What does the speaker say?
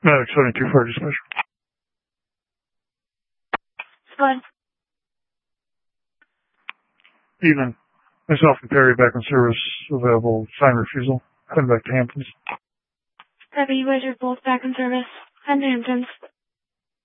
Medic 72 for dispatch. Fine. Evening. Myself and Perry back in service. Available. Sign refusal. Heading back to Hamptons. Copy. You guys are both back in service. Head to Hamptons.